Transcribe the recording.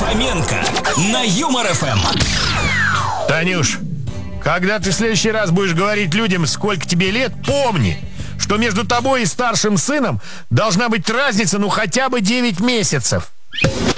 Хоменко на Юмор ФМ. Танюш, когда ты в следующий раз будешь говорить людям, сколько тебе лет, помни, что между тобой и старшим сыном должна быть разница, ну хотя бы 9 месяцев.